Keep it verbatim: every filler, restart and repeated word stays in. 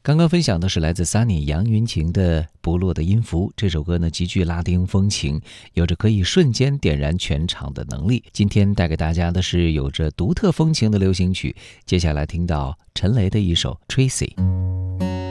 刚刚分享的是来自 Sunny 杨云晴的《不落的音符》，这首歌呢极具拉丁风情，有着可以瞬间点燃全场的能力。今天带给大家的是有着独特风情的流行曲，接下来听到陈雷的一首 Tracy。